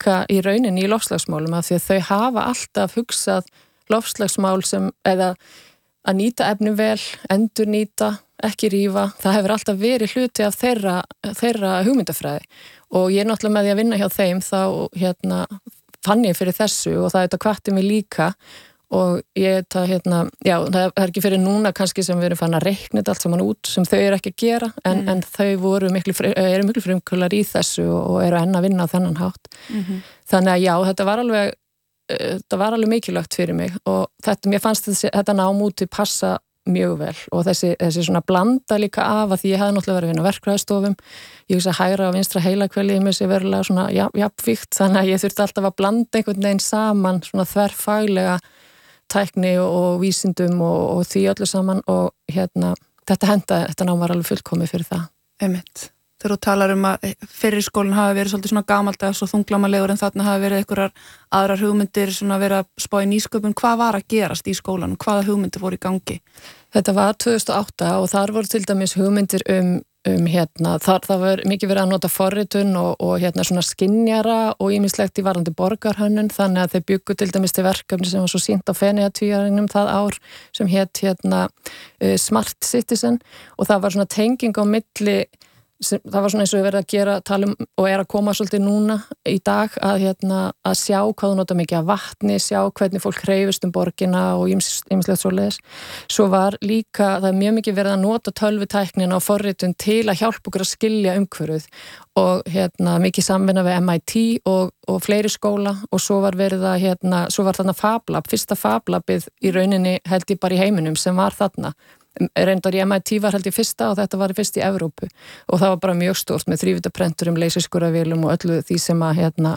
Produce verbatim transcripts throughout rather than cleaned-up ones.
líka í rauninni í loftslagsmálum af því að þau hafa alltaf hugsað loftslagsmál sem, eða að nýta efni vel, endur nýta, ekki rífa, það hefur alltaf verið hluti af þeirra, þeirra hugmyndafræði og ég er náttúrulega með því að vinna hjá þeim þá hérna fann ég fyrir þessu og það þetta hvatti mig líka og ég þetta hérna, já það er ekki fyrir núna kannski sem við erum fann að reikna þetta allt saman út sem þau eru ekki að gera en, mm. en þau voru miklu, eru miklu frumkvölar í þessu og eru enn að vinna á þennan hátt. Mm-hmm. Þannig að já, þetta var alveg, þetta var alveg mikilvægt fyrir mig og þetta, mér fannst þessi, þetta nám úti passa mjög vel og þessi, þessi svona blanda líka af að því ég hefði náttúrulega verið að vinna á verkfræðistofum, ég hugsa hægra og vinstra heilakvelið með sér verulega svona jafnvíkt þannig að ég þurfti alltaf að blanda einhvern veginn saman svona þverfaglega tækni og, og vísindum og, og því öllu saman og hérna þetta henda, þetta nám var alveg fullkomið fyrir það. Einmitt. Þegar þú talar um að fyrir skólinn hafi verið svolítið svona gamaldags og þunglamalegur en þarna hafi verið einhverjar aðrar hugmyndir svona verið að spá í nýsköpun. Hvað var að gerast í skólanum? Hvaða hugmyndir voru í gangi? Þetta var tvö þúsund og átta og þar voru til dæmis hugmyndir um, um hérna, þar það var mikið verið að nota forritun og, og hérna svona skynjara og ýmislegt í varðandi borgarhönnun þannig að þeir byggu til dæmis til verkefni sem var svo sýnt á Feneyjatvíæringnum það ár sem hét hérna uh, Smart Citizen og það var svona tenging á milli sem, það var svona eins og við verið að gera talum og er að koma svolítið núna í dag að, hérna, að sjá hvað þú nota mikið af vatni, sjá hvernig fólk hreyfist um borgina og ýmislegt svoleiðis. Svo var líka, það er mjög mikið verið að nota tölvutæknina og forritun til að hjálpa okkur að skilja umhverfið og hérna, mikið samvinna við M I T og, og fleiri skóla og svo var verið að, hérna, svo var þarna FabLab, fyrsta FabLabið í rauninni held ég bara í heiminum sem var þarna. Reyndar í M I T var held ég fyrsta og þetta var fyrst í Evrópu og það var bara mjög stórt með þrívídaprenturum, leysiskurðavélum og öllu því sem að hérna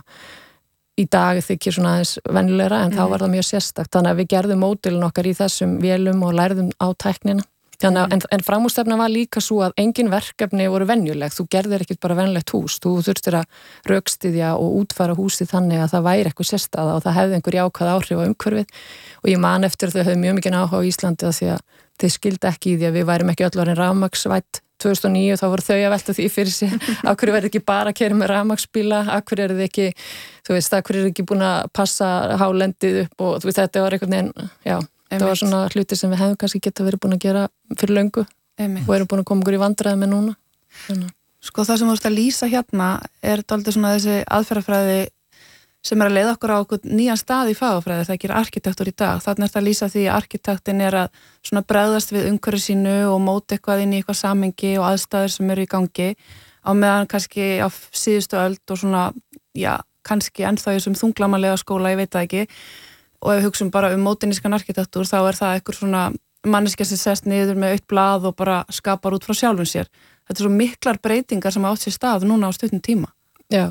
í dag þykir svona aðeins venjulegra en mm. þá var það mjög sérstakt. Þannig að við gerðum módelin okkar í þessum vélum og lærðum á tæknina. Þannig að, mm. en, en framúrstefna var líka svo að engin verkefni voru venjuleg. Þú gerðir ekkert bara venjulegt hús. Þú þurftir að rökstyðja og útfæra húsið þannig að það væri eitthvað sérstæða og það hefði einhver jákvæð áhrif á umhverfið og ég man eftir þau höfðu mjög mikið áhuga á Íslandi að því að þeir skildi ekki í því að við værum ekki öll orðin rafmagnsvædd tvö þúsund og níu, þá voru þau að velta því fyrir sig af hverju verður ekki bara að keyra með rafmagnsbíla, af hverju eru þið ekki þú veist, af hverju eru ekki búin að passa hálendið upp og þú veist, þetta var einhvern veginn já, Einmitt. Það var svona hluti sem við hefum kannski geta verið búin að gera fyrir löngu Einmitt. Og erum búin að koma okkur í vandræði með núna Þannig. Sko það sem þú veist að lýsa hérna er dálítið svona þessi aðferðafræði sem er að leiða okkur á okkur nýjan stað í fagafræði, það gerir arkitektur í dag. Þannig er þetta að lýsa því að arkitektin er að svona bregðast við umhverfi sínu og móta eitthvað inn í eitthvað samhengi og aðstæður sem eru í gangi á meðan kannski á síðustu öld og svona, já, kannski ennþá í þessum þunglamalega skóla, ég veit það ekki og ef við hugsun bara um mótinískan arkitektur þá er það eitthvað svona manneskja sem sest niður með autt blað og bara skapar út frá sjálfum sér. Þetta er svo miklar breytingar sem átt sér stað núna á stuttum tíma. Já.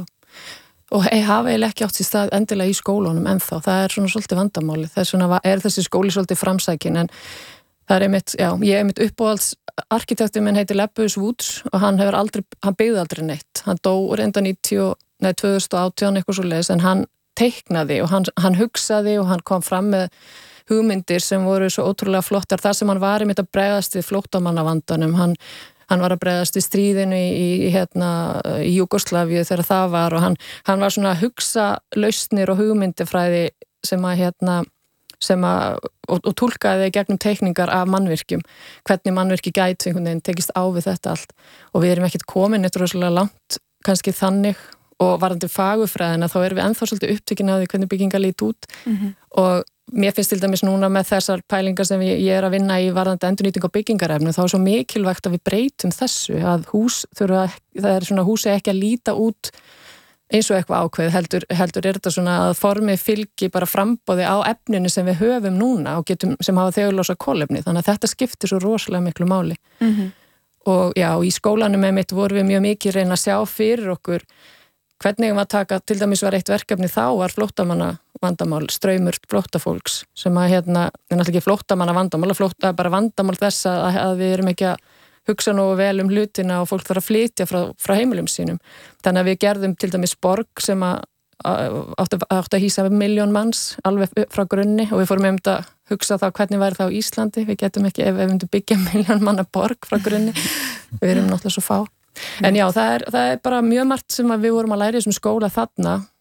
Og ég hafa eiginlega ekki átt sér stað endilega í skólunum ennþá, það er svona svolítið vandamáli, þess vegna er þessi skóli svolítið framsækin en það er einmitt, já, ég er einmitt uppáhalds arkitektur minn heitir Lebbeus Woods og hann hefur aldrei, hann byggði aldrei neitt, hann dó reynda níutíu, nei tvö þúsund og átján eitthvað svo leiðis en hann teiknaði og hann, hann hugsaði og hann kom fram með hugmyndir sem voru svo ótrúlega flottar, þar sem hann var einmitt að bregðast við flóttamannavandanum, hann Hann var að bregðast í stríðinu í, í, hérna, í Júgóslavíu þegar það var og hann, hann var svona að hugsa lausnir og hugmyndifræði sem að, hérna, sem að og, og túlkaði gegnum teikningar af mannvirkjum, hvernig mannvirki gæti einhvern veginn tekist á við þetta allt og við erum ekkert komin eitthvað rosalega langt kannski þannig og varðandi fagufræðina þá erum við ennþá svolítið upptökin af því hvernig byggingar lít út mm-hmm. og mér finnst til dæmis núna með þessar pælingar sem ég er að vinna í varðandi endurnýting á byggingarefnu þá er svo mikilvægt að við breytum þessu að hús þurfa, það er svona húsi ekki að líta út eins og eitthvað ákveð heldur, heldur er þetta svona að formi fylgi bara frambóði á efninu sem við höfum núna og getum, sem hafa þegulósa kolefni þannig að þetta skiptir svo rosalega miklu máli mm-hmm. og já, í skólanum með mitt vorum við mjög mikið reyna að sjá fyrir okkur hvernig maður taka, til dæmis var eitt verkefni þá var flóttamanna vandamál, straumur flóttafólks sem að hérna, er náttúrulega ekki flóttamanna vandamál, flótta bara vandamál þess að, að við erum ekki að hugsa nógu vel um hlutina og fólk þarf að flytja frá, frá heimilum sínum. Þannig að við gerðum til dæmis borg sem að átti átt að hýsa miljón manns alveg frá grunni og við fórum um að hugsa þá hvernig væri það á Íslandi, við getum ekki ef við myndum byggja miljón manna borg frá grunni, við erum náttúrulega svo fá. En já, það er, það er bara mjög margt sem við vorum að læra í þessum skóla þarna